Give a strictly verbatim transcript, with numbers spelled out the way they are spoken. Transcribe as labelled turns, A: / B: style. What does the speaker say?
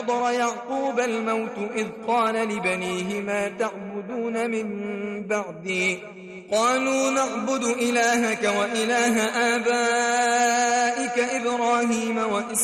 A: حضر يعقوب الموت إذ قال لبنيه ما تعبدون من بعدي قالوا نعبد إلهك وإله آبائك إبراهيم وإسحاق